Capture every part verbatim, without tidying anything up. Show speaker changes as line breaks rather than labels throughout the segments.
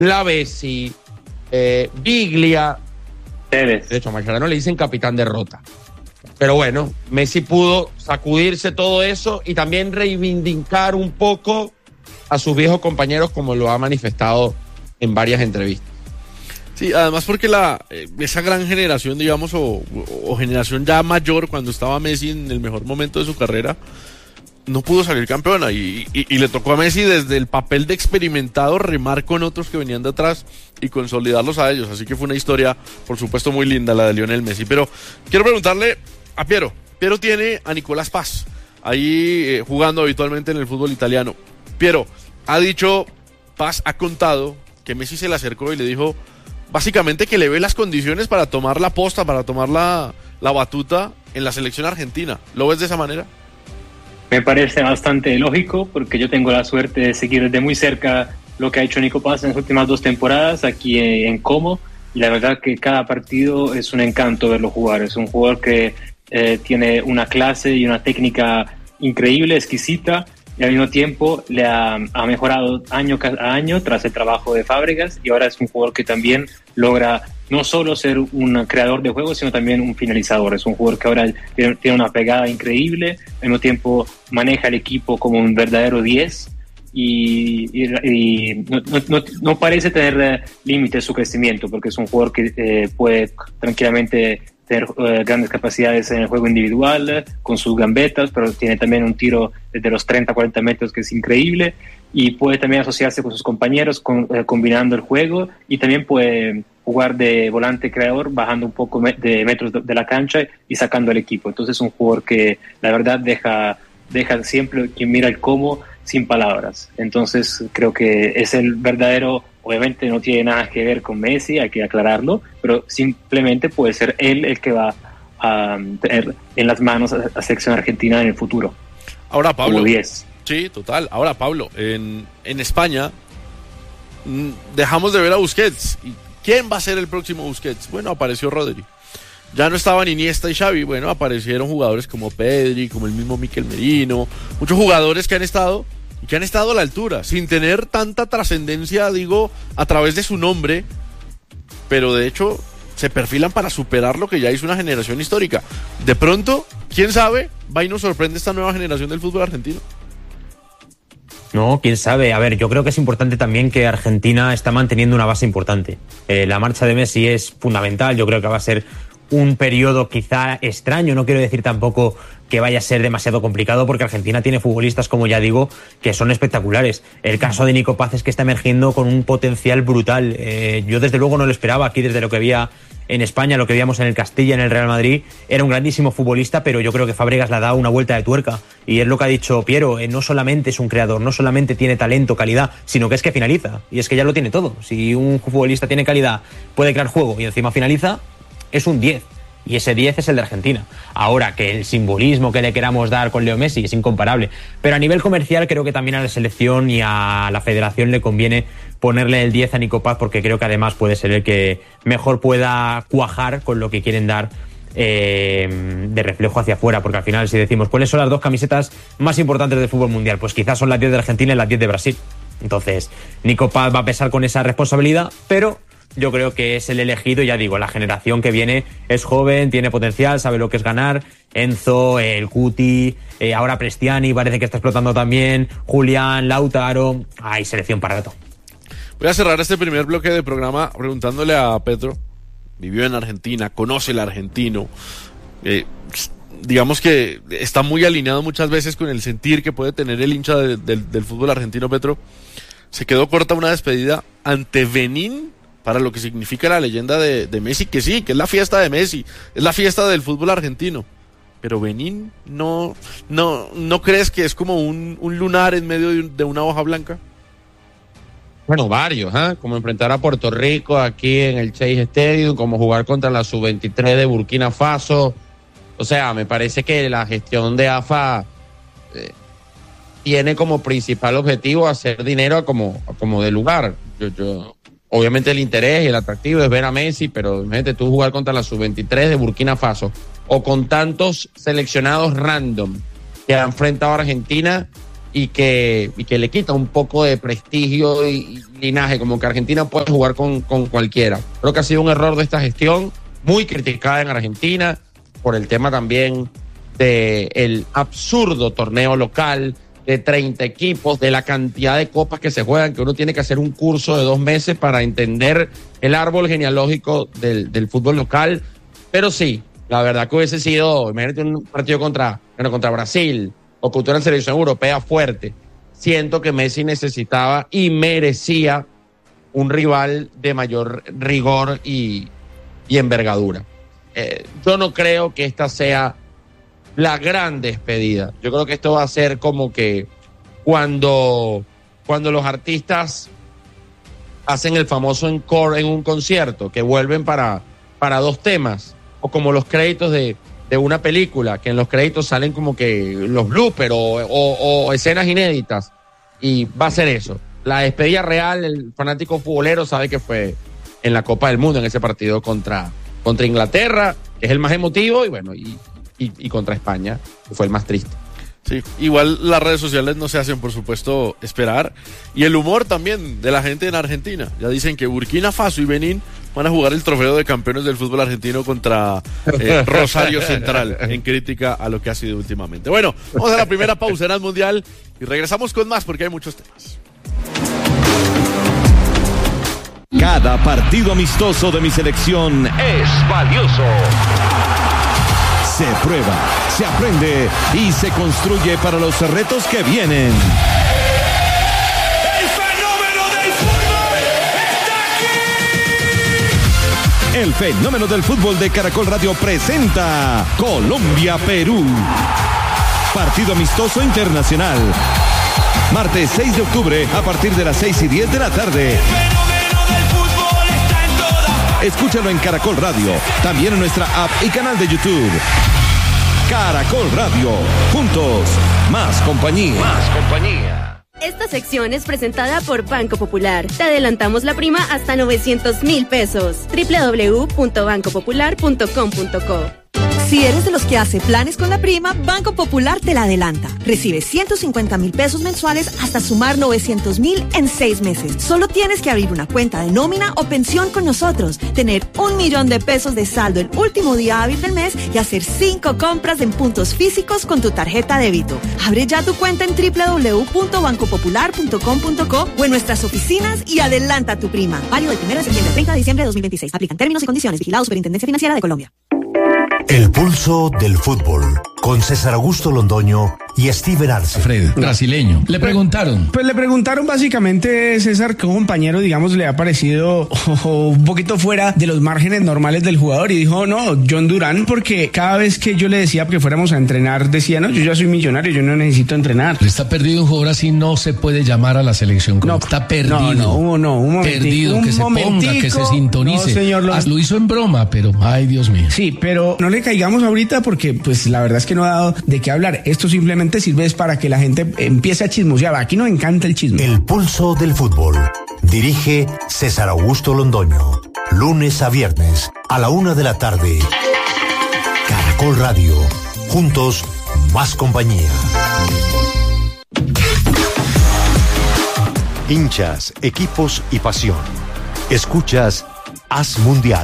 Lavezzi, eh, Biglia.
Tevez.
De hecho, a Mascherano le dicen capitán de Rota. Pero bueno, Messi pudo sacudirse todo eso y también reivindicar un poco a sus viejos compañeros, como lo ha manifestado en varias entrevistas.
Sí, además porque la esa gran generación, digamos, o, o generación ya mayor, cuando estaba Messi en el mejor momento de su carrera, no pudo salir campeona y, y, y le tocó a Messi desde el papel de experimentado remar con otros que venían de atrás y consolidarlos a ellos. Así que fue una historia, por supuesto, muy linda la de Lionel Messi. Pero quiero preguntarle a Piero. Piero tiene a Nicolás Paz ahí eh, jugando habitualmente en el fútbol italiano. Piero, ha dicho, Paz ha contado que Messi se le acercó y le dijo básicamente que le ve las condiciones para tomar la posta, para tomar la, la batuta en la selección argentina. ¿Lo ves de esa manera?
Me parece bastante lógico, porque yo tengo la suerte de seguir desde muy cerca lo que ha hecho Nico Paz en las últimas dos temporadas aquí en Como, y la verdad que cada partido es un encanto verlo jugar. Es un jugador que eh, tiene una clase y una técnica increíble, exquisita, y al mismo tiempo le ha, ha mejorado año a año tras el trabajo de Fábregas, y ahora es un jugador que también logra no solo ser un creador de juegos, sino también un finalizador. Es un jugador que ahora tiene, tiene una pegada increíble, al mismo tiempo maneja el equipo como un verdadero diez, y, y, y no, no, no parece tener límites su crecimiento, porque es un jugador que eh, puede tranquilamente tener uh, grandes capacidades en el juego individual, con sus gambetas, pero tiene también un tiro desde los treinta a cuarenta metros que es increíble, y puede también asociarse con sus compañeros con, eh, combinando el juego, y también puede jugar de volante creador, bajando un poco me- de metros de, de la cancha y sacando al equipo. Entonces es un jugador que la verdad deja, deja siempre quien mira el cómo sin palabras. Entonces creo que es el verdadero, obviamente no tiene nada que ver con Messi, hay que aclararlo, pero simplemente puede ser él el que va a tener en las manos a la selección argentina en el futuro.
Ahora, Pablo.
Como diez.
Sí, total. Ahora, Pablo, en, en España mm, dejamos de ver a Busquets. ¿Y quién va a ser el próximo Busquets? Bueno, apareció Rodri. Ya no estaban Iniesta y Xavi. Bueno, aparecieron jugadores como Pedri, como el mismo Mikel Merino. Muchos jugadores que han estado y que han estado a la altura, sin tener tanta trascendencia, digo, a través de su nombre, pero de hecho se perfilan para superar lo que ya hizo una generación histórica. De pronto, quién sabe, va y nos sorprende esta nueva generación del fútbol argentino.
No, quién sabe. A ver, yo creo que es importante también que Argentina está manteniendo una base importante. Eh, la marcha de Messi es fundamental. Yo creo que va a ser un periodo quizá extraño. No quiero decir tampoco que vaya a ser demasiado complicado, porque Argentina tiene futbolistas, como ya digo, que son espectaculares. El caso de Nico Paz es que está emergiendo con un potencial brutal. Eh, yo desde luego no lo esperaba aquí, desde lo que había en España, lo que veíamos en el Castilla, en el Real Madrid. Era un grandísimo futbolista, pero yo creo que Fábregas le ha dado una vuelta de tuerca, y es lo que ha dicho Piero. Eh, no solamente es un creador, no solamente tiene talento, calidad, sino que es que finaliza, y es que ya lo tiene todo. Si un futbolista tiene calidad, puede crear juego y encima finaliza, es un diez. Y ese diez es el de Argentina. Ahora, que el simbolismo que le queramos dar con Leo Messi es incomparable, pero a nivel comercial creo que también a la selección y a la federación le conviene ponerle el diez a Nico Paz, porque creo que además puede ser el que mejor pueda cuajar con lo que quieren dar eh, de reflejo hacia afuera, porque al final, si decimos cuáles son las dos camisetas más importantes del fútbol mundial, pues quizás son las diez de Argentina y las diez de Brasil. Entonces Nico Paz va a pesar con esa responsabilidad, pero yo creo que es el elegido. Ya digo, la generación que viene es joven, tiene potencial, sabe lo que es ganar. Enzo, el Cuti, eh, ahora Prestiani parece que está explotando también, Julián, Lautaro. Hay selección para rato.
Voy a cerrar este primer bloque de programa preguntándole a Pedro. Vivió en Argentina, conoce el argentino, eh, digamos que está muy alineado muchas veces con el sentir que puede tener el hincha de, de, del fútbol argentino. Pedro, se quedó corta una despedida ante Benín para lo que significa la leyenda de, de Messi, que sí, que es la fiesta de Messi, es la fiesta del fútbol argentino. Pero Benín, ¿no no no crees que es como un, un lunar en medio de, un, de una hoja blanca?
Bueno, varios, ¿eh? Como enfrentar a Puerto Rico aquí en el Chase Stadium, como jugar contra la sub veintitrés de Burkina Faso. O sea, me parece que la gestión de A F A eh, tiene como principal objetivo hacer dinero como, como de lugar. Yo, yo Obviamente el interés y el atractivo es ver a Messi, pero imagínate tú jugar contra la sub veintitrés de Burkina Faso o con tantos seleccionados random que ha enfrentado a Argentina. y que, y que le quita un poco de prestigio y, y linaje, como que Argentina puede jugar con, con cualquiera. Creo que ha sido un error de esta gestión, muy criticada en Argentina, por el tema también del absurdo torneo local, de treinta equipos, de la cantidad de copas que se juegan, que uno tiene que hacer un curso de dos meses para entender el árbol genealógico del, del fútbol local. Pero sí, la verdad que hubiese sido, imagínate un partido contra, bueno, contra Brasil o contra una selección europea fuerte. Siento que Messi necesitaba y merecía un rival de mayor rigor y, y envergadura. Eh, yo no creo que esta sea la gran despedida. Yo creo que esto va a ser como que cuando, cuando los artistas hacen el famoso encore en un concierto, que vuelven para, para dos temas, o como los créditos de, de una película, que en los créditos salen como que los bloopers o, o, o escenas inéditas, y va a ser eso. La despedida real, el fanático futbolero sabe que fue en la Copa del Mundo, en ese partido contra, contra Inglaterra, que es el más emotivo, y bueno, y Y, y contra España, que fue el más triste.
Sí, igual las redes sociales no se hacen, por supuesto, esperar. Y el humor también de la gente en Argentina. Ya dicen que Burkina Faso y Benín van a jugar el trofeo de campeones del fútbol argentino contra eh, Rosario Central, en crítica a lo que ha sido últimamente. Bueno, vamos a la primera pausa en el Mundial y regresamos con más porque hay muchos temas.
Cada partido amistoso de mi selección es valioso. Se prueba, se aprende y se construye para los retos que vienen.
¡El fenómeno del fútbol está aquí!
El fenómeno del fútbol de Caracol Radio presenta Colombia-Perú. Partido amistoso internacional. Martes seis de octubre a partir de las seis y diez de la tarde. Escúchalo en Caracol Radio, también en nuestra app y canal de YouTube. Caracol Radio, juntos, más compañía. Más compañía.
Esta sección es presentada por Banco Popular. Te adelantamos la prima hasta novecientos mil pesos. doble u doble u doble u punto banco popular punto com punto co.
Si eres de los que hace planes con la prima, Banco Popular te la adelanta. Recibe ciento cincuenta mil pesos mensuales hasta sumar novecientos mil en seis meses. Solo tienes que abrir una cuenta de nómina o pensión con nosotros, tener un millón de pesos de saldo el último día hábil del mes y hacer cinco compras en puntos físicos con tu tarjeta débito. Abre ya tu cuenta en doble u doble u doble u punto banco popular punto com punto co o en nuestras oficinas y adelanta tu prima. Válido del primero de septiembre al treinta de diciembre de dos mil veintiséis. Aplican términos y condiciones. Vigilado Superintendencia Financiera de Colombia.
El pulso del fútbol, con César Augusto Londoño y Steven Arce.
Fred, brasileño. Le preguntaron.
Pues le preguntaron básicamente, César, que un compañero, digamos, le ha parecido oh, un poquito fuera de los márgenes normales del jugador y dijo, no, John Durán, porque cada vez que yo le decía que fuéramos a entrenar, decía, no, yo ya soy millonario, yo no necesito entrenar.
Está perdido un jugador así, no se puede llamar a la selección. No, está perdido.
No, no, no, un momentico.
Perdido,
un
que se ponga, que se sintonice.
No, señor, lo...
Ah, lo hizo en broma, pero, ay, Dios mío.
Sí, pero no le caigamos ahorita porque, pues, la verdad es que no ha dado de qué hablar. Esto simplemente sirve para que la gente empiece a chismosear. Aquí nos encanta el chisme.
El pulso del fútbol. Dirige César Augusto Londoño. Lunes a viernes a la una de la tarde. Caracol Radio. Juntos, más compañía. Hinchas, equipos y pasión. Escuchas Haz Mundial.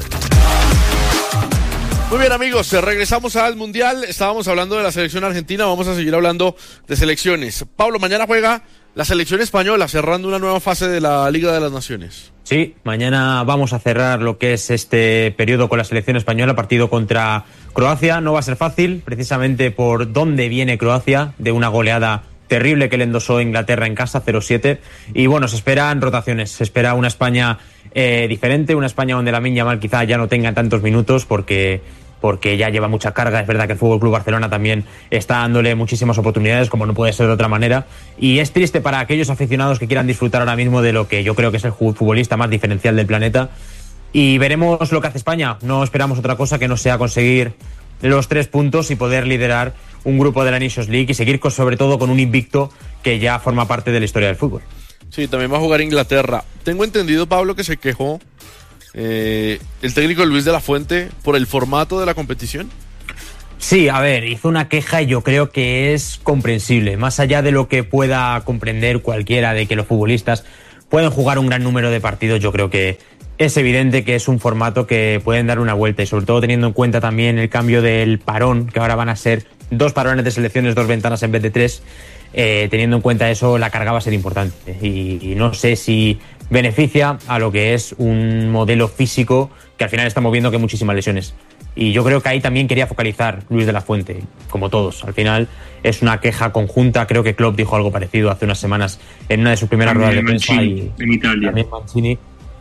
Muy bien, amigos, regresamos al Mundial. Estábamos hablando de la selección argentina, vamos a seguir hablando de selecciones. Pablo, mañana juega la selección española, cerrando una nueva fase de la Liga de las Naciones.
Sí, mañana vamos a cerrar lo que es este periodo con la selección española, partido contra Croacia. No va a ser fácil, precisamente por dónde viene Croacia, de una goleada terrible que le endosó Inglaterra en casa, cero siete. Y bueno, se esperan rotaciones, se espera una España eh, diferente, una España donde Lamine Yamal quizá ya no tenga tantos minutos porque, porque ya lleva mucha carga. Es verdad que el F C Barcelona también está dándole muchísimas oportunidades, como no puede ser de otra manera. Y es triste para aquellos aficionados que quieran disfrutar ahora mismo de lo que yo creo que es el futbolista más diferencial del planeta. Y veremos lo que hace España. No esperamos otra cosa que no sea conseguir los tres puntos y poder liderar un grupo de la Nations League y seguir con, sobre todo con un invicto que ya forma parte de la historia del fútbol.
Sí, también va a jugar Inglaterra. Tengo entendido, Pablo, que se quejó eh, el técnico Luis de la Fuente por el formato de la competición.
Sí, a ver, hizo una queja y yo creo que es comprensible, más allá de lo que pueda comprender cualquiera de que los futbolistas pueden jugar un gran número de partidos. Yo creo que es evidente que es un formato que pueden dar una vuelta, y sobre todo teniendo en cuenta también el cambio del parón, que ahora van a ser dos parones de selecciones, dos ventanas en vez de tres. Eh, teniendo en cuenta eso, la carga va a ser importante, y, y no sé si beneficia a lo que es un modelo físico que al final estamos viendo que hay muchísimas lesiones. Y yo creo que ahí también quería focalizar Luis de la Fuente, como todos. Al final es una queja conjunta. Creo que Klopp dijo algo parecido hace unas semanas en una de sus primeras ruedas de prensa. Y
en Italia.
También Mancini.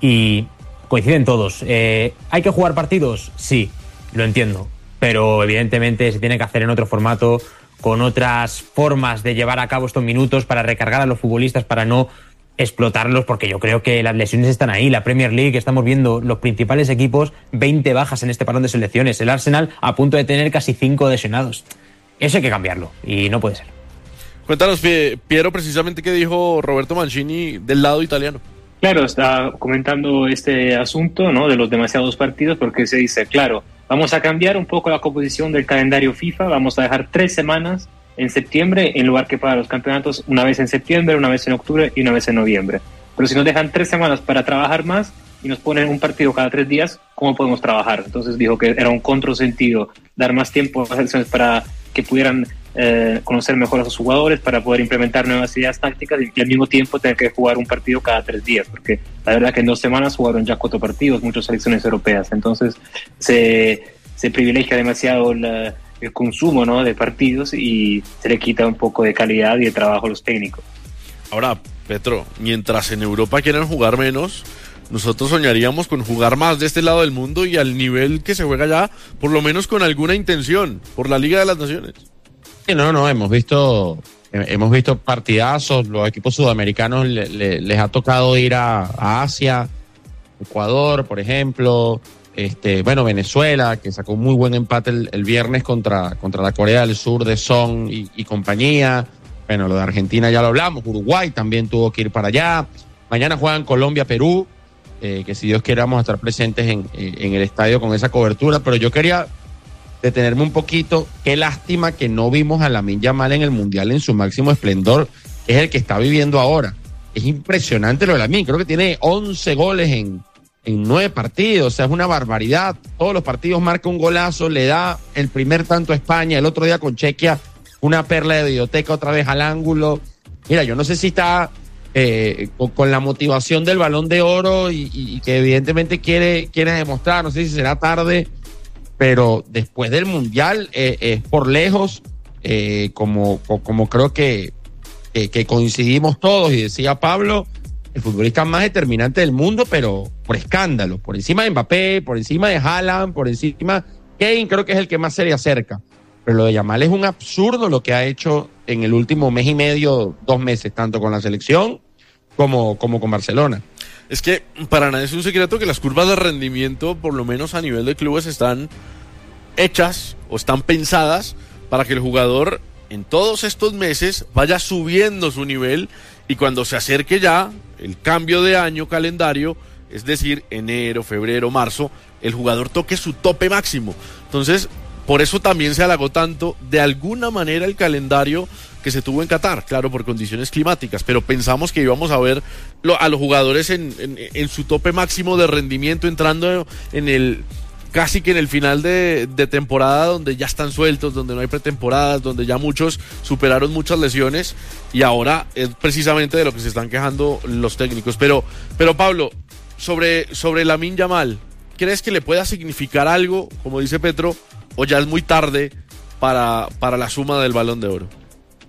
Y coinciden todos. Eh, ¿Hay que jugar partidos? Sí, lo entiendo. Pero evidentemente se tiene que hacer en otro formato, con otras formas de llevar a cabo estos minutos para recargar a los futbolistas, para no explotarlos, porque yo creo que las lesiones están ahí. La Premier League, estamos viendo los principales equipos, veinte bajas en este parón de selecciones. El Arsenal a punto de tener casi cinco lesionados. Eso hay que cambiarlo, y no puede ser.
Cuéntanos, Piero, precisamente qué dijo Roberto Mancini del lado italiano.
Claro, está comentando este asunto, ¿no?, de los demasiados partidos, porque se dice, claro, vamos a cambiar un poco la composición del calendario FIFA, vamos a dejar tres semanas en septiembre, en lugar que para los campeonatos una vez en septiembre, una vez en octubre y una vez en noviembre. Pero si nos dejan tres semanas para trabajar más y nos ponen un partido cada tres días, ¿cómo podemos trabajar? Entonces dijo que era un contrasentido dar más tiempo a las selecciones para que pudieran eh, conocer mejor a sus jugadores, para poder implementar nuevas ideas tácticas, y al mismo tiempo tener que jugar un partido cada tres días, porque la verdad que en dos semanas jugaron ya cuatro partidos muchas selecciones europeas. Entonces se, se privilegia demasiado la el consumo, ¿no?, de partidos, y se le quita un poco de calidad y de trabajo a los técnicos.
Ahora, Petro, mientras en Europa quieran jugar menos, nosotros soñaríamos con jugar más de este lado del mundo y al nivel que se juega ya, por lo menos con alguna intención, por la Liga de las Naciones.
No, no, hemos visto hemos visto partidazos. Los equipos sudamericanos le, le, les ha tocado ir a, a Asia, Ecuador, por ejemplo. Este, bueno, Venezuela, que sacó un muy buen empate el, el viernes contra, contra la Corea del Sur de Son y, y compañía. Bueno, lo de Argentina ya lo hablamos. Uruguay también tuvo que ir para allá. Mañana juegan Colombia-Perú, eh, que si Dios quiere vamos a estar presentes en, en el estadio con esa cobertura. Pero yo quería detenerme un poquito. Qué lástima que no vimos a Lamine Yamal en el Mundial en su máximo esplendor, que es el que está viviendo ahora. Es impresionante lo de Lamine. Creo que tiene once goles en en nueve partidos, o sea, es una barbaridad. Todos los partidos marca un golazo, le da el primer tanto a España, el otro día con Chequia, una perla de biblioteca otra vez al ángulo. Mira, yo no sé si está eh, con, con la motivación del Balón de Oro y, y que evidentemente quiere, quiere demostrar, no sé si será tarde, pero después del Mundial eh, es por lejos, eh, como, como creo que, que, que coincidimos todos, y decía Pablo, el futbolista más determinante del mundo, pero por escándalo, por encima de Mbappé, por encima de Haaland, por encima... Kane creo que es el que más se le acerca. Pero lo de Yamal es un absurdo lo que ha hecho en el último mes y medio, dos meses, tanto con la selección como, como con Barcelona.
Es que para nadie es un secreto que las curvas de rendimiento, por lo menos a nivel de clubes, están hechas o están pensadas para que el jugador en todos estos meses vaya subiendo su nivel, y cuando se acerque ya el cambio de año calendario, es decir, enero, febrero, marzo, el jugador toque su tope máximo. Entonces, por eso también se halagó tanto, de alguna manera, el calendario que se tuvo en Qatar, claro, por condiciones climáticas, pero pensamos que íbamos a ver lo, a los jugadores en, en, en su tope máximo de rendimiento, entrando en el... casi que en el final de, de temporada, donde ya están sueltos, donde no hay pretemporadas, donde ya muchos superaron muchas lesiones, y ahora es precisamente de lo que se están quejando los técnicos. Pero, pero Pablo, sobre, sobre Lamine Yamal, ¿crees que le pueda significar algo, como dice Petro, o ya es muy tarde para, para la suma del Balón de Oro?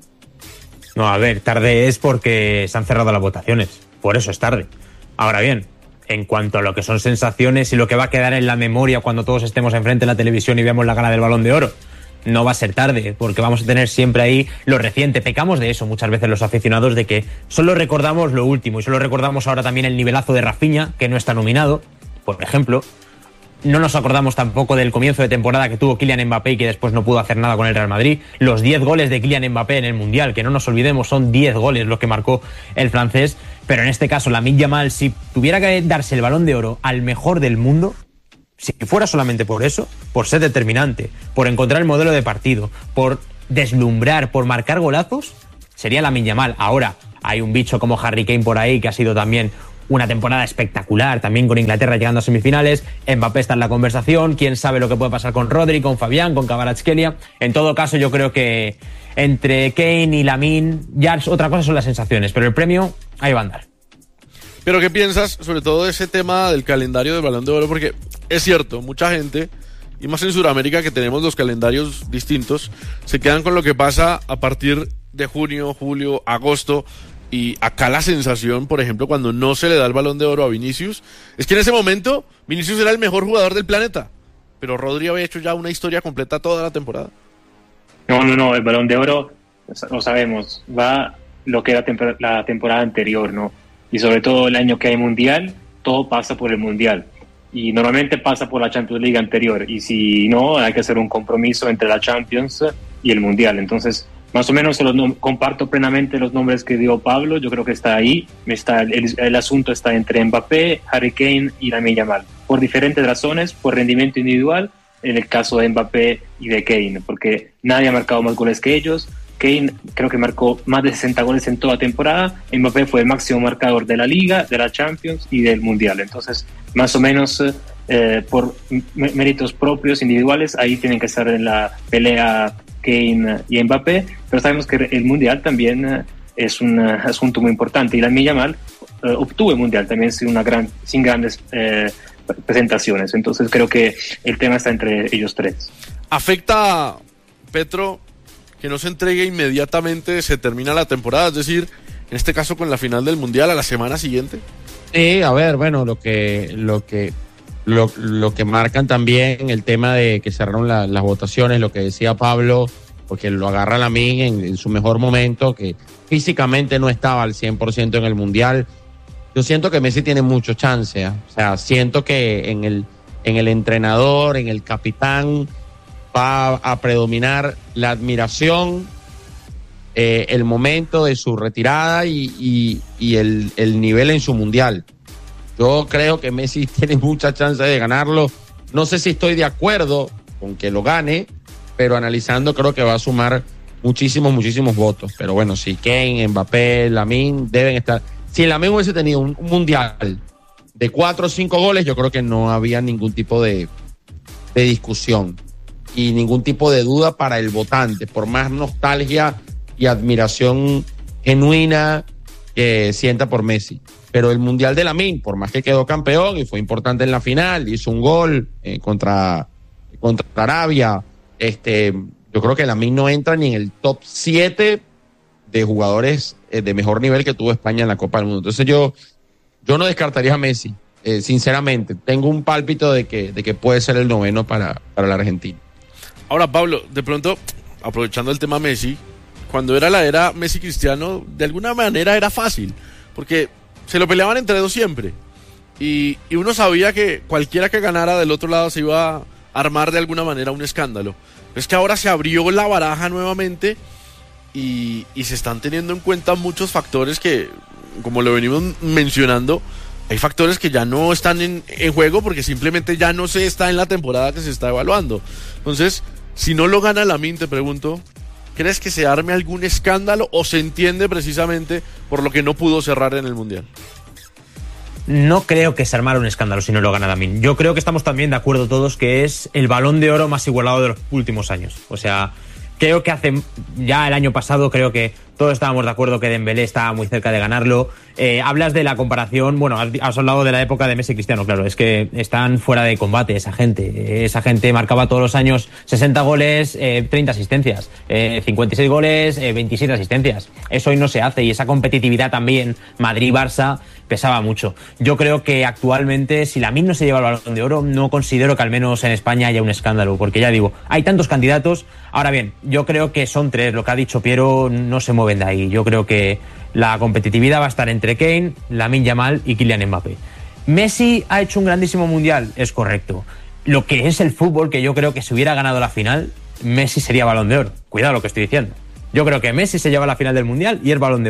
No, a ver, tarde es porque se han cerrado las votaciones, por eso es tarde. Ahora bien, en cuanto a lo que son sensaciones y lo que va a quedar en la memoria cuando todos estemos enfrente de la televisión y veamos la gala del Balón de Oro, no va a ser tarde, porque vamos a tener siempre ahí lo reciente. Pecamos de eso muchas veces los aficionados, de que solo recordamos lo último, y solo recordamos ahora también el nivelazo de Rafinha, que no está nominado, por ejemplo. No nos acordamos tampoco del comienzo de temporada que tuvo Kylian Mbappé y que después no pudo hacer nada con el Real Madrid. Los diez goles de Kylian Mbappé en el Mundial, que no nos olvidemos, son diez goles los que marcó el francés. Pero en este caso, Lamine Yamal, si tuviera que darse el Balón de Oro al mejor del mundo, Si fuera solamente por eso, por ser determinante, por encontrar el modelo de partido, por deslumbrar, por marcar golazos, sería Lamine Yamal. Ahora, hay un bicho como Harry Kane por ahí que ha sido también una temporada espectacular, también con Inglaterra llegando a semifinales. Mbappé está en la conversación, quién sabe lo que puede pasar con Rodri, con Fabián, con Kvaratskhelia. En todo caso, yo creo que entre Kane y Lamine, ya otra cosa son las sensaciones, pero el premio ahí va a andar.
Pero ¿qué piensas sobre todo de ese tema del calendario del Balón de Oro? Porque es cierto, mucha gente, y más en Sudamérica que tenemos los calendarios distintos, se quedan con lo que pasa a partir de junio, julio, agosto. Y acá la sensación, por ejemplo, cuando no se le da el Balón de Oro a Vinicius, es que en ese momento Vinicius era el mejor jugador del planeta, pero Rodri había hecho ya una historia completa toda la temporada.
No, no, no, el Balón de Oro, lo sabemos, va lo que era tempor- la temporada anterior, ¿no? Y sobre todo el año que hay Mundial, todo pasa por el Mundial. Y normalmente pasa por la Champions League anterior. Y si no, hay que hacer un compromiso entre la Champions y el Mundial. Entonces, más o menos los nom- comparto plenamente los nombres que dio Pablo. Yo creo que está ahí. Está, el, el asunto está entre Mbappé, Harry Kane y Lamine Yamal. Por diferentes razones, por rendimiento individual, en el caso de Mbappé y de Kane, porque nadie ha marcado más goles que ellos. Kane creo que marcó más de sesenta goles en toda temporada. Mbappé fue el máximo marcador de la Liga, de la Champions y del Mundial. Entonces, más o menos eh, por m- méritos propios, individuales, ahí tienen que estar en la pelea Kane y Mbappé. Pero sabemos que el Mundial también eh, es un uh, asunto muy importante. Y Lamine Yamal eh, obtuvo el Mundial también sin, una gran, sin grandes eh, presentaciones. Entonces, creo que el tema está entre ellos tres.
¿Afecta, Petro, que no se entregue inmediatamente, se termina la temporada? Es decir, en este caso con la final del Mundial a la semana siguiente.
Sí, a ver, bueno, lo que lo que lo, lo que marcan también el tema de que cerraron la, las votaciones, lo que decía Pablo, porque lo agarra Lamine en, en su mejor momento, que físicamente no estaba al cien por ciento en el Mundial. Yo siento que Messi tiene mucho chance, ¿eh? O sea, siento que en el en el entrenador, en el capitán, va a predominar la admiración, eh, el momento de su retirada y, y, y el, el nivel en su mundial. Yo creo que Messi tiene mucha chance de ganarlo. No sé si estoy de acuerdo con que lo gane, pero analizando creo que va a sumar muchísimos, muchísimos votos. Pero bueno, si Kane, Mbappé, Lamine deben estar. Si Lamine hubiese tenido un, un mundial de cuatro o cinco goles, yo creo que no había ningún tipo de, de discusión y ningún tipo de duda para el votante, por más nostalgia y admiración genuina que sienta por Messi. Pero el Mundial de Lamine, por más que quedó campeón y fue importante en la final, hizo un gol eh, contra, contra Arabia, este, yo creo que Lamine no entra ni en el top siete de jugadores eh, de mejor nivel que tuvo España en la Copa del Mundo. Entonces yo, yo no descartaría a Messi, eh, sinceramente. Tengo un pálpito de que, de que puede ser el noveno para, para la Argentina.
Ahora, Pablo, de pronto, aprovechando el tema Messi, cuando era la era Messi-Cristiano, de alguna manera era fácil, porque se lo peleaban entre dos siempre. Y, y uno sabía que cualquiera que ganara del otro lado se iba a armar de alguna manera un escándalo. Pero es que ahora se abrió la baraja nuevamente y, y se están teniendo en cuenta muchos factores que, como lo venimos mencionando, hay factores que ya no están en, en juego porque simplemente ya no se está en la temporada que se está evaluando. Entonces, si no lo gana Lamine, te pregunto, ¿crees que se arme algún escándalo o se entiende precisamente por lo que no pudo cerrar en el Mundial?
No creo que se armara un escándalo si no lo gana Lamine. Yo creo que estamos también de acuerdo todos que es el Balón de Oro más igualado de los últimos años. O sea, creo que hace ya el año pasado, creo que todos estábamos de acuerdo que Dembélé estaba muy cerca de ganarlo. Eh, hablas de la comparación, bueno, has, has hablado de la época de Messi y Cristiano, claro, es que están fuera de combate esa gente. Esa gente marcaba todos los años sesenta goles, eh, treinta asistencias, eh, cincuenta y seis goles, eh, veintisiete asistencias. Eso hoy no se hace y esa competitividad también, Madrid-Barça, pesaba mucho. Yo creo que actualmente, si Lamine no se lleva el Balón de Oro, no considero que al menos en España haya un escándalo, porque ya digo, hay tantos candidatos. Ahora bien, yo creo que son tres, lo que ha dicho Piero, no se mueven de ahí. Yo creo que la competitividad va a estar entre Kane, Lamine Yamal y Kylian Mbappé. Messi ha hecho un grandísimo mundial, es correcto. Lo que es el fútbol, que yo creo que si hubiera ganado la final, Messi sería Balón de Oro. Cuidado lo que estoy diciendo. Yo creo que Messi se lleva la final del mundial y es Balón de Oro.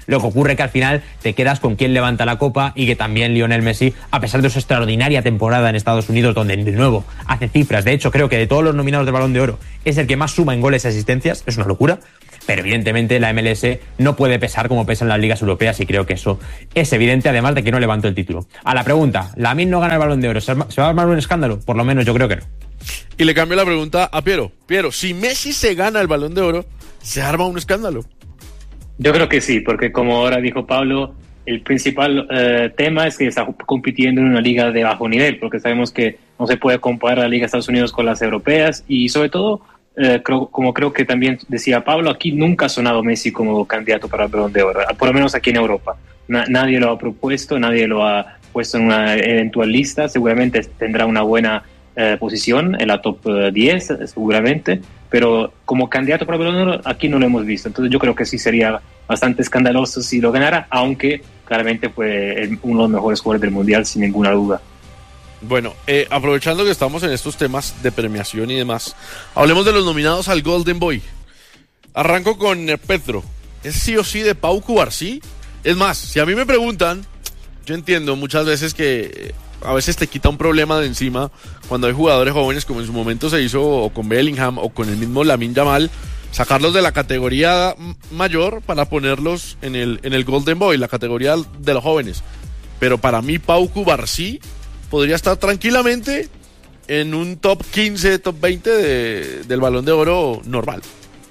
Lo que ocurre que al final te quedas con quién levanta la copa y que también Lionel Messi, a pesar de su extraordinaria temporada en Estados Unidos, donde de nuevo hace cifras, de hecho creo que de todos los nominados del Balón de Oro es el que más suma en goles y asistencias, es una locura, pero evidentemente la M L S no puede pesar como pesan las ligas europeas y creo que eso es evidente, además de que no levantó el título. A la pregunta, ¿Lamine no gana el Balón de Oro? ¿Se va a armar un escándalo? Por lo menos yo creo que no.
Y le cambio la pregunta a Piero. Piero, si Messi se gana el Balón de Oro, ¿se arma un escándalo?
Yo creo que sí, porque como ahora dijo Pablo, el principal eh, tema es que está compitiendo en una liga de bajo nivel, porque sabemos que no se puede comparar la liga de Estados Unidos con las europeas y sobre todo, eh, creo, como creo que también decía Pablo, aquí nunca ha sonado Messi como candidato para el Balón de Oro, por lo menos aquí en Europa. Na- nadie lo ha propuesto, nadie lo ha puesto en una eventual lista, seguramente tendrá una buena Eh, posición en la top eh, diez seguramente, pero como candidato para el Balón de Oro aquí no lo hemos visto, entonces yo creo que sí sería bastante escandaloso si lo ganara, aunque claramente fue el, uno de los mejores jugadores del Mundial sin ninguna duda.
Bueno, eh, aprovechando que estamos en estos temas de premiación y demás, hablemos de los nominados al Golden Boy. Arranco con eh, Petro. ¿Es sí o sí de Pau Cubarsí? Es más, si a mí me preguntan, yo entiendo muchas veces que a veces te quita un problema de encima cuando hay jugadores jóvenes, como en su momento se hizo o con Bellingham o con el mismo Lamine Yamal, sacarlos de la categoría mayor para ponerlos en el, en el Golden Boy, la categoría de los jóvenes. Pero para mí Pau Cubarsí podría estar tranquilamente en un top quince, top veinte de, del Balón de Oro normal.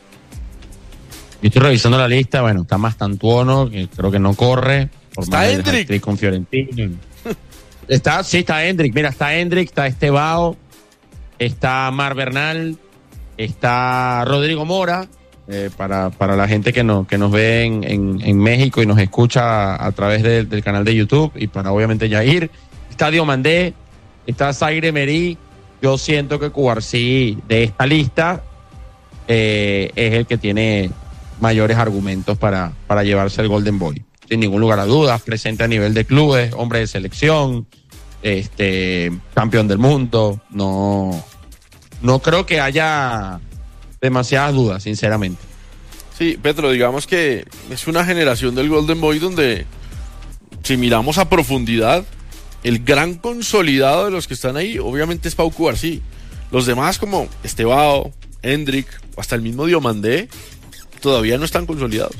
Yo estoy revisando la lista, bueno, está Mastantuono, que creo que no corre. Por
Está Hendrik.
Con Fiorentina. Está, sí, está Hendrik. Mira, está Hendrik, está Estebao, está Mar Bernal, está Rodrigo Mora, eh, para, para la gente que, no, que nos ve en, en, en México y nos escucha a, a través de, del canal de YouTube, y para obviamente Yair. Está Diomandé, está Zaire Emery. Yo siento que Cubarsí de esta lista eh, es el que tiene mayores argumentos para, para llevarse el Golden Boy. Sin ningún lugar a dudas, presente a nivel de clubes, hombre de selección, este campeón del mundo. No, no creo que haya demasiadas dudas, sinceramente.
Sí, Petro, digamos que es una generación del Golden Boy donde, si miramos a profundidad, el gran consolidado de los que están ahí, obviamente es Pau Cubarsí. Los demás, como Estebao, Hendrik, o hasta el mismo Diomandé, todavía no están consolidados.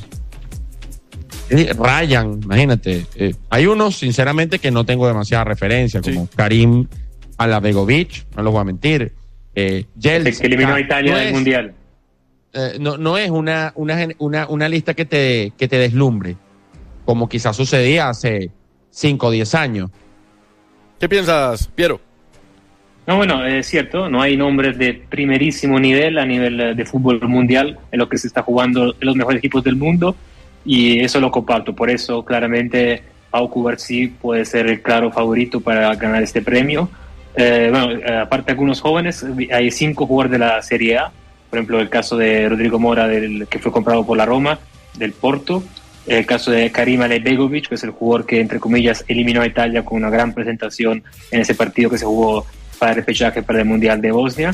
Ryan, imagínate. Eh, hay unos, sinceramente, que no tengo demasiada referencia, como sí. Karim Alabegovic, no los voy a mentir. Eh, Jels,
que eliminó a Italia no del es, Mundial.
Eh, no, no es una, una, una, una lista que te, que te deslumbre, como quizás sucedía hace cinco o diez años.
¿Qué piensas, Piero?
No, bueno, es cierto, no hay nombres de primerísimo nivel a nivel de fútbol mundial en lo que se está jugando en los mejores equipos del mundo, y eso lo comparto. Por eso claramente Pau Cubarsí puede ser el claro favorito para ganar este premio. Eh, bueno, aparte de algunos jóvenes, hay cinco jugadores de la Serie A, por ejemplo el caso de Rodrigo Mora, del, que fue comprado por la Roma, del Porto, el caso de Karim Alabegovic, que es el jugador que entre comillas eliminó a Italia con una gran presentación en ese partido que se jugó para el repechaje para el Mundial de Bosnia.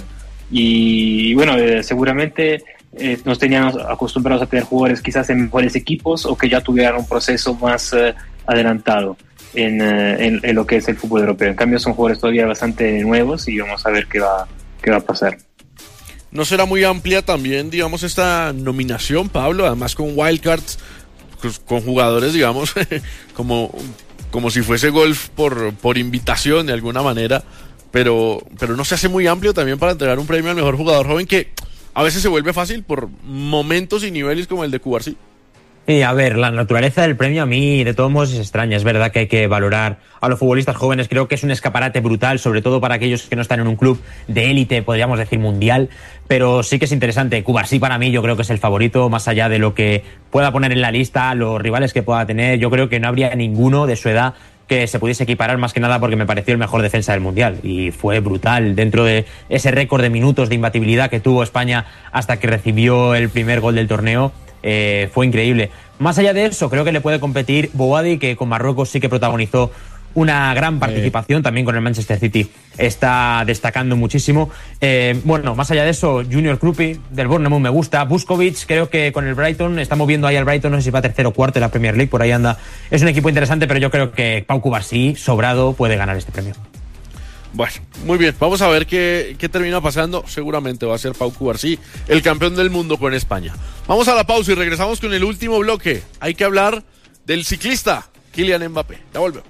Y bueno, eh, seguramente eh, nos teníamos acostumbrados a tener jugadores quizás en mejores equipos o que ya tuvieran un proceso más eh, adelantado en, eh, en, en lo que es el fútbol europeo. En cambio son jugadores todavía bastante nuevos y vamos a ver qué va, qué va a pasar.
¿No será muy amplia también, digamos, esta nominación, Pablo? Además con wildcards, con jugadores, digamos, como, como si fuese golf por, por invitación de alguna manera, pero, pero no se hace muy amplio también para entregar un premio al mejor jugador joven, que a veces se vuelve fácil por momentos y niveles como el de Cubarsí.
Sí, a ver, la naturaleza del premio a mí de todos modos es extraña. Es verdad que hay que valorar a los futbolistas jóvenes. Creo que es un escaparate brutal, sobre todo para aquellos que no están en un club de élite, podríamos decir mundial, pero sí que es interesante. Cubarsí para mí yo creo que es el favorito, más allá de lo que pueda poner en la lista, los rivales que pueda tener. Yo creo que no habría ninguno de su edad que se pudiese equiparar, más que nada porque me pareció el mejor defensa del Mundial y fue brutal dentro de ese récord de minutos de imbatibilidad que tuvo España hasta que recibió el primer gol del torneo. Eh, fue increíble. Más allá de eso, creo que le puede competir Bouhaddi, que con Marruecos sí que protagonizó una gran participación, también con el Manchester City está destacando muchísimo. Eh, bueno, más allá de eso, Junior Krupi del Bournemouth me gusta, Buskovich creo que con el Brighton, está moviendo ahí al Brighton, no sé si va tercero o cuarto en la Premier League, por ahí anda, es un equipo interesante, pero yo creo que Pau Cubarsí, sobrado, puede ganar este premio.
Bueno, muy bien, vamos a ver qué, qué termina pasando. Seguramente va a ser Pau Cubarsí, el campeón del mundo con España. Vamos a la pausa y regresamos con el último bloque. Hay que hablar del ciclista Kylian Mbappé. Ya volvemos.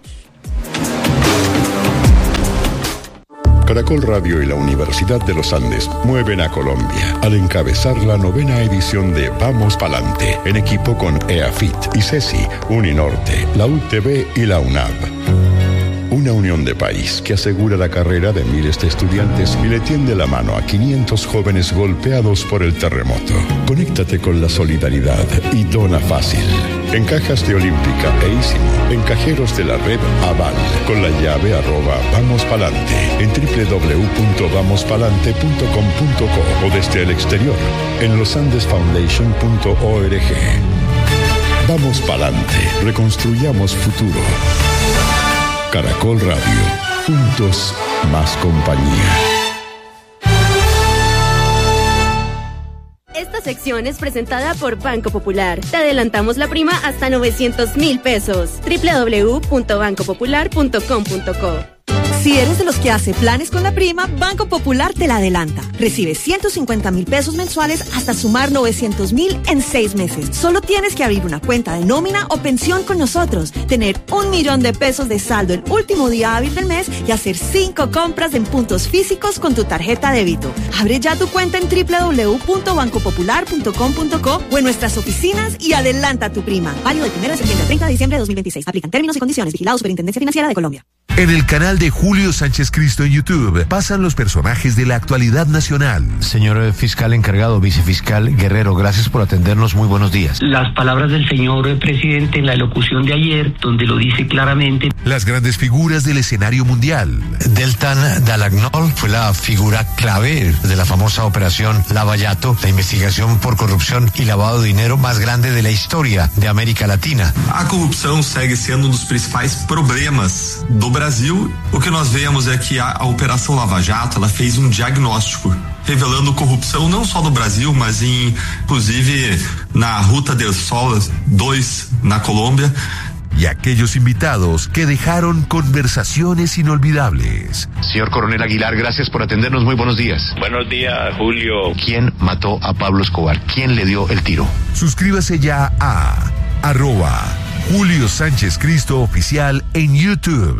Caracol Radio y la Universidad de los Andes mueven a Colombia al encabezar la novena edición de Vamos Palante, en equipo con EAFIT, ICESI, Uninorte, la U T V y la UNAV. Una unión de país que asegura la carrera de miles de estudiantes y le tiende la mano a quinientos jóvenes golpeados por el terremoto. Conéctate con la solidaridad y dona fácil. En cajas de Olímpica e Ísimo, en cajeros de la red Aval, con la llave arroba Vamos Palante, en doble u doble u doble u punto vamos palante punto com punto co o desde el exterior, en losandes foundation punto org. Vamos Palante, reconstruyamos futuro. Caracol Radio, juntos más compañía.
Esta sección es presentada por Banco Popular. Te adelantamos la prima hasta novecientos mil pesos. doble u doble u doble u punto banco popular punto com punto co.
Si eres de los que hace planes con la prima, Banco Popular te la adelanta. Recibe ciento cincuenta mil pesos mensuales hasta sumar novecientos mil en seis meses. Solo tienes que abrir una cuenta de nómina o pensión con nosotros, tener un millón de pesos de saldo el último día hábil del mes y hacer cinco compras en puntos físicos con tu tarjeta débito. Abre ya tu cuenta en doble u doble u doble u punto banco popular punto com punto co o en nuestras oficinas y adelanta tu prima. Válido del primero de septiembre al treinta de diciembre de dos mil veintiséis. Aplican términos y condiciones. Vigilado Superintendencia Financiera de Colombia.
En el canal de Julio Sánchez Cristo en YouTube pasan los personajes de la actualidad nacional.
Señor fiscal encargado, vicefiscal Guerrero, gracias por atendernos. Muy buenos días.
Las palabras del señor presidente en la elocución de ayer, donde lo dice claramente.
Las grandes figuras del escenario mundial.
Deltan Dalagnol fue la figura clave de la famosa operación Lavallato, la investigación por corrupción y lavado de dinero más grande de la historia de América Latina.
A corrupção segue sendo um dos principais problemas do Brasil. O que nós vemos é que a, a Operação Lava Jato, ela fez um diagnóstico revelando corrupção não só no Brasil, mas em, inclusive na Ruta del Sol dos na Colômbia.
Y aquellos invitados que dejaron conversaciones inolvidables.
Señor Coronel Aguilar, gracias por atendernos. Muy buenos días.
Buenos días, Julio.
¿Quién mató a Pablo Escobar? ¿Quién le dio el tiro?
Suscríbase ya a arroba Julio Sánchez Cristo Oficial en YouTube.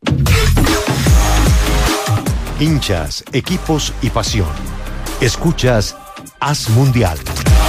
Hinchas, equipos y pasión. Escuchas Haz Mundial.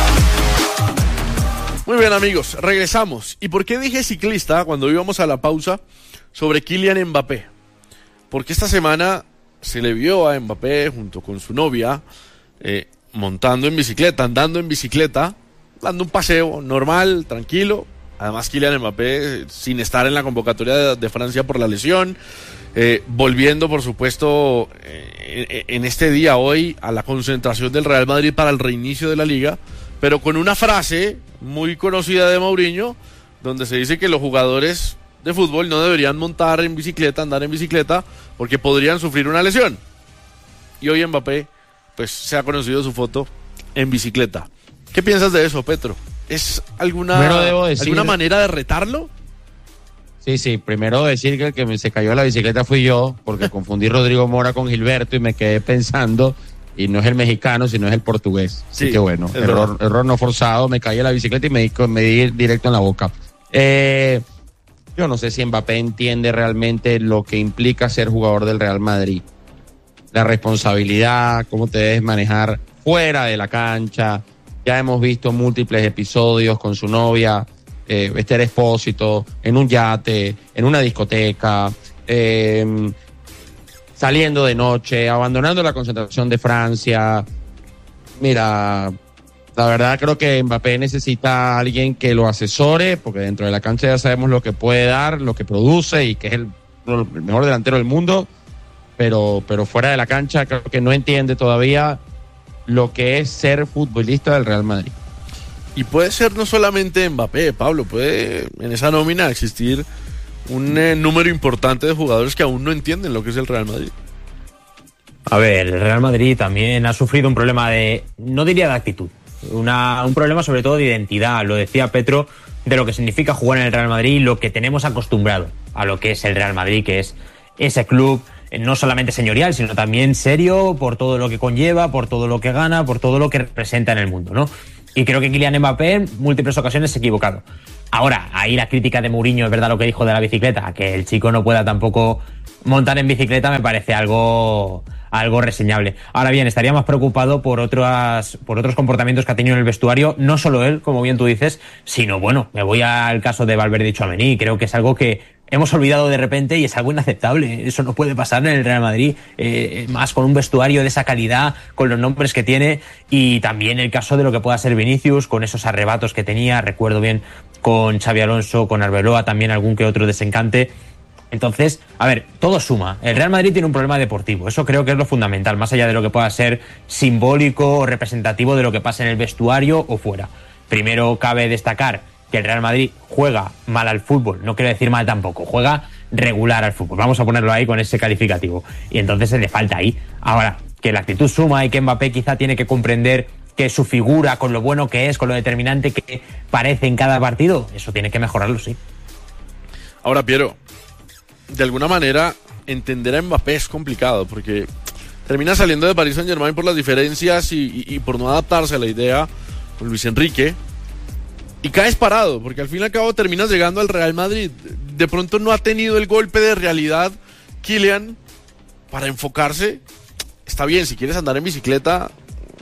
Muy bien, amigos, regresamos. ¿Y por qué dije ciclista cuando íbamos a la pausa sobre Kylian Mbappé? Porque esta semana se le vio a Mbappé junto con su novia eh, montando en bicicleta, andando en bicicleta, dando un paseo normal, tranquilo. Además, Kylian Mbappé, sin estar en la convocatoria de, de Francia por la lesión, eh, volviendo, por supuesto, eh, en, en este día, hoy, a la concentración del Real Madrid para el reinicio de la Liga, pero con una frase muy conocida de Mourinho, donde se dice que los jugadores de fútbol no deberían montar en bicicleta, andar en bicicleta, porque podrían sufrir una lesión. Y hoy Mbappé, pues, se ha conocido su foto en bicicleta. ¿Qué piensas de eso, Petro? ¿Es alguna, debo decir, alguna manera de retarlo?
Sí, sí, primero decir que el que me se cayó de la bicicleta fui yo, porque confundí Rodrigo Mora con Gilberto y me quedé pensando, y no es el mexicano, sino es el portugués. Así sí, que bueno, error, error no forzado, me caí de la bicicleta y me di, me di directo en la boca. Eh, yo no sé si Mbappé entiende realmente lo que implica ser jugador del Real Madrid. La responsabilidad, cómo te debes manejar fuera de la cancha. Ya hemos visto múltiples episodios con su novia, eh, Esther Expósito, en un yate, en una discoteca, eh, saliendo de noche, abandonando la concentración de Francia. Mira, la verdad creo que Mbappé necesita a alguien que lo asesore, porque dentro de la cancha ya sabemos lo que puede dar, lo que produce y que es el, el mejor delantero del mundo, pero, pero fuera de la cancha creo que no entiende todavía lo que es ser futbolista del Real Madrid.
Y puede ser no solamente Mbappé, Pablo, puede en esa nómina existir un eh, número importante de jugadores que aún no entienden lo que es el Real Madrid.
A ver, el Real Madrid también ha sufrido un problema de, no diría de actitud, una, un problema sobre todo de identidad. Lo decía Petro, de lo que significa jugar en el Real Madrid y lo que tenemos acostumbrado a lo que es el Real Madrid, que es ese club no solamente señorial, sino también serio por todo lo que conlleva, por todo lo que gana, por todo lo que representa en el mundo, ¿no? Y creo que Kylian Mbappé en múltiples ocasiones se ha equivocado. Ahora, ahí la crítica de Mourinho, es verdad lo que dijo de la bicicleta, que el chico no pueda tampoco montar en bicicleta, me parece algo, algo reseñable. Ahora bien, estaría más preocupado por otras, por otros comportamientos que ha tenido en el vestuario, no solo él, como bien tú dices, sino, bueno, me voy al caso de Valverde y Tchouaméni. Creo que es algo que hemos olvidado de repente y es algo inaceptable. Eso no puede pasar en el Real Madrid, eh, más con un vestuario de esa calidad, con los nombres que tiene, y también el caso de lo que pueda ser Vinicius, con esos arrebatos que tenía, recuerdo bien con Xabi Alonso, con Arbeloa, también algún que otro desencante. Entonces, a ver, todo suma. El Real Madrid tiene un problema deportivo, eso creo que es lo fundamental, más allá de lo que pueda ser simbólico o representativo de lo que pasa en el vestuario o fuera. Primero cabe destacar que el Real Madrid juega mal al fútbol, no quiero decir mal tampoco, juega regular al fútbol, vamos a ponerlo ahí con ese calificativo, y entonces se le falta ahí. Ahora, que la actitud suma y que Mbappé quizá tiene que comprender que su figura, con lo bueno que es, con lo determinante que parece en cada partido, eso tiene que mejorarlo, sí.
Ahora, Piero, de alguna manera entender a Mbappé es complicado, porque termina saliendo de Paris Saint-Germain por las diferencias y, y, y por no adaptarse a la idea con Luis Enrique. Y caes parado, porque al fin y al cabo terminas llegando al Real Madrid. De pronto no ha tenido el golpe de realidad Kylian para enfocarse. Está bien, si quieres andar en bicicleta,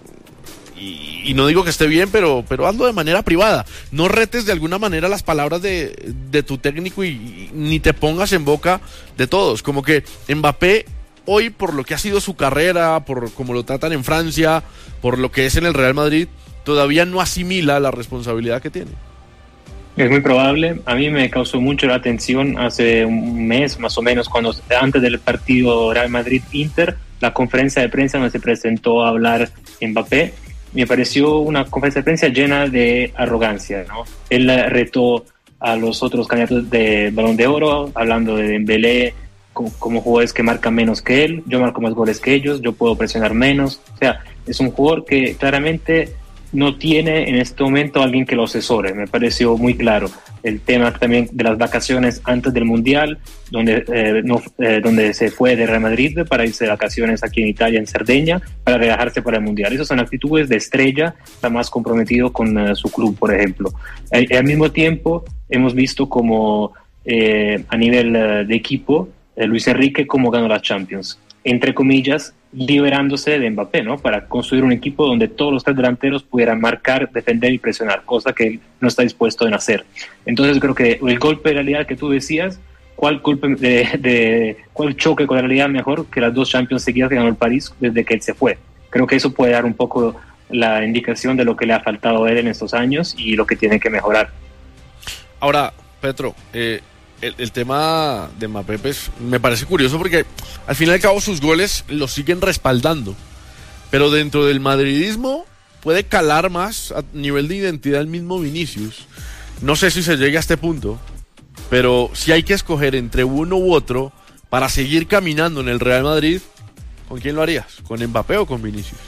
y, y no digo que esté bien, pero, pero hazlo de manera privada. No retes de alguna manera las palabras de, de tu técnico y, y ni te pongas en boca de todos. Como que Mbappé hoy, por lo que ha sido su carrera, por cómo lo tratan en Francia, por lo que es en el Real Madrid, todavía no asimila la responsabilidad que tiene.
Es muy probable. A mí me causó mucho la atención hace un mes más o menos, cuando antes del partido Real Madrid-Inter, la conferencia de prensa donde se presentó a hablar Mbappé, me pareció una conferencia de prensa llena de arrogancia, ¿no? Él retó a los otros candidatos de Balón de Oro, hablando de Dembélé como, como jugadores que marcan menos que él, yo marco más goles que ellos, yo puedo presionar menos. O sea, es un jugador que claramente no tiene en este momento alguien que lo asesore. Me pareció muy claro el tema también de las vacaciones antes del Mundial, donde, eh, no, eh, donde se fue de Real Madrid para irse de vacaciones aquí en Italia, en Cerdeña, para relajarse para el Mundial. Esas son actitudes de estrella, está más comprometido con uh, su club, por ejemplo. Eh, al mismo tiempo, hemos visto como eh, a nivel uh, de equipo, eh, Luis Enrique cómo ganó la Champions, entre comillas, liberándose de Mbappé, ¿no? Para construir un equipo donde todos los tres delanteros pudieran marcar, defender y presionar, cosa que él no está dispuesto a hacer. Entonces creo que el golpe de realidad que tú decías, ¿cuál golpe de, de cuál choque con la realidad mejor que las dos Champions seguidas que ganó el París desde que él se fue? Creo que eso puede dar un poco la indicación de lo que le ha faltado a él en estos años y lo que tiene que mejorar.
Ahora, Petro, eh, El, el tema de Mbappé, pues, me parece curioso porque al fin y al cabo sus goles los siguen respaldando, pero dentro del madridismo puede calar más a nivel de identidad el mismo Vinicius. No sé si se llegue a este punto, pero si hay que escoger entre uno u otro para seguir caminando en el Real Madrid, ¿con quién lo harías? ¿Con Mbappé o con Vinicius?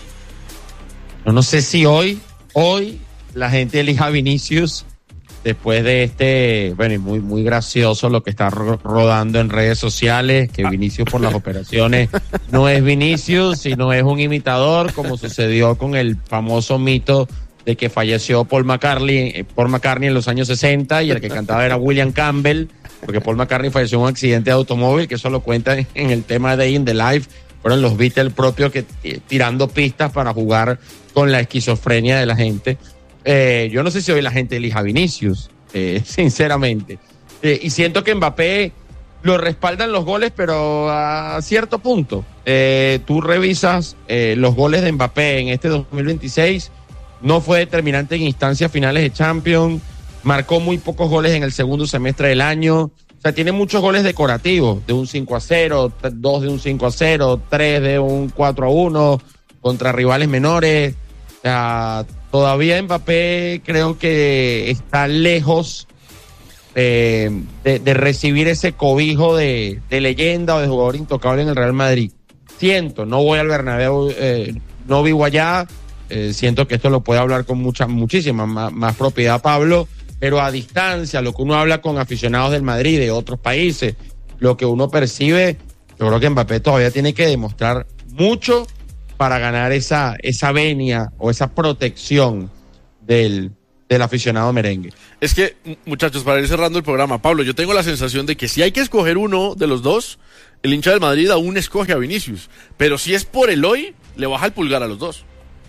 No, no sé si hoy, hoy la gente elija a Vinicius. Después de este, bueno, y muy, muy gracioso lo que está ro- rodando en redes sociales, que Vinicius por las operaciones no es Vinicius, sino es un imitador, como sucedió con el famoso mito de que falleció Paul McCartney, Paul McCartney en los años sesenta y el que cantaba era William Campbell, porque Paul McCartney falleció en un accidente de automóvil, que eso lo cuenta en el tema de Day in the Life. Fueron los Beatles propios que eh, tirando pistas para jugar con la esquizofrenia de la gente. Eh, yo no sé si hoy la gente elija a Vinicius, eh, sinceramente. Eh, y siento que Mbappé lo respaldan los goles, pero a cierto punto. Eh, tú revisas eh, los goles de Mbappé en este dos mil veintiséis, no fue determinante en instancias finales de Champions, marcó muy pocos goles en el segundo semestre del año. O sea, tiene muchos goles decorativos, de un cinco a cero, dos de un cinco a cero, tres de un cuatro a uno, contra rivales menores. O sea, todavía Mbappé creo que está lejos eh, de, de recibir ese cobijo de, de leyenda o de jugador intocable en el Real Madrid. Siento, no voy al Bernabéu, eh, no vivo allá, eh, siento que esto lo puede hablar con mucha, muchísima más, más propiedad Pablo, pero a distancia, lo que uno habla con aficionados del Madrid, de otros países, lo que uno percibe, yo creo que Mbappé todavía tiene que demostrar mucho para ganar esa, esa venia o esa protección del, del aficionado merengue.
Es que, muchachos, para ir cerrando el programa, Pablo, yo tengo la sensación de que si hay que escoger uno de los dos, el hincha del Madrid aún escoge a Vinicius, pero si es por el hoy, le baja el pulgar a los dos.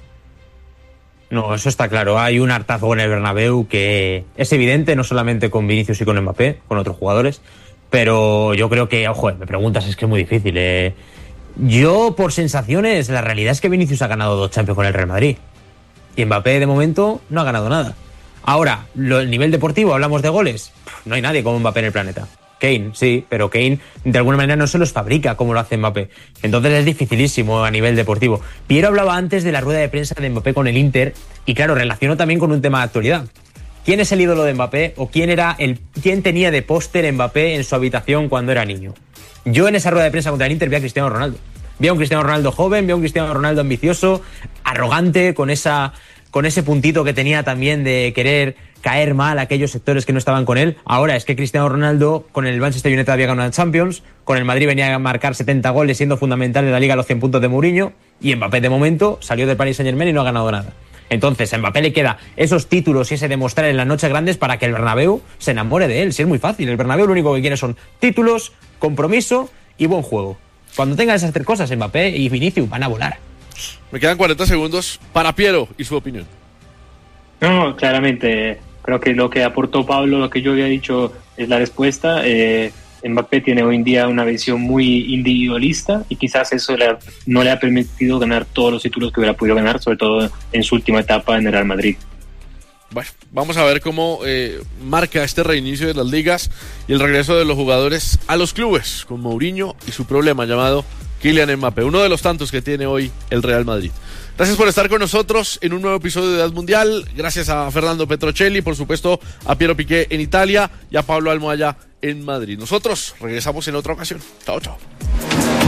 No, eso está claro. Hay un hartazgo en el Bernabéu que es evidente, no solamente con Vinicius y con Mbappé, con otros jugadores, pero yo creo que, ojo, me preguntas, es que es muy difícil. Eh. Yo, por sensaciones, la realidad es que Vinicius ha ganado dos Champions con el Real Madrid y Mbappé, de momento, no ha ganado nada. Ahora, lo, el nivel deportivo, hablamos de goles, no hay nadie como Mbappé en el planeta. Kane, sí, pero Kane de alguna manera no se los fabrica como lo hace Mbappé. Entonces es dificilísimo a nivel deportivo. Piero hablaba antes de la rueda de prensa de Mbappé con el Inter y claro, relacionó también con un tema de actualidad. ¿Quién es el ídolo de Mbappé o quién era el quién tenía de póster Mbappé en su habitación cuando era niño? Yo en esa rueda de prensa contra el Inter vi a Cristiano Ronaldo. Vi a un Cristiano Ronaldo joven, vi a un Cristiano Ronaldo ambicioso, arrogante, con esa con ese puntito que tenía también de querer caer mal a aquellos sectores que no estaban con él. Ahora es que Cristiano Ronaldo con el Manchester United había ganado la Champions, con el Madrid venía a marcar setenta goles siendo fundamental en la Liga a los cien puntos de Mourinho, y Mbappé de momento salió del Paris Saint-Germain y no ha ganado nada. Entonces a Mbappé le queda esos títulos y ese demostrar en las noches grandes para que el Bernabéu se enamore de él. Si es muy fácil, el Bernabéu lo único que quiere son títulos, compromiso y buen juego. Cuando tengan esas tres cosas, Mbappé y Vinicius van a volar.
Me quedan cuarenta segundos para Piero y su opinión.
No, claramente, creo que lo que aportó Pablo, lo que yo había dicho, es la respuesta. Eh, Mbappé tiene hoy en día una visión muy individualista y quizás eso le ha, no le ha permitido ganar todos los títulos que hubiera podido ganar, sobre todo en su última etapa en el Real Madrid.
Bueno, vamos a ver cómo eh, marca este reinicio de las ligas y el regreso de los jugadores a los clubes, con Mourinho y su problema llamado Kylian Mbappé, uno de los tantos que tiene hoy el Real Madrid. Gracias por estar con nosotros en un nuevo episodio de Edad Mundial. Gracias a Fernando Petrocelli, por supuesto a Piero Piqué en Italia y a Pablo Almohaya en Madrid. Nosotros regresamos en otra ocasión. Chao, chao.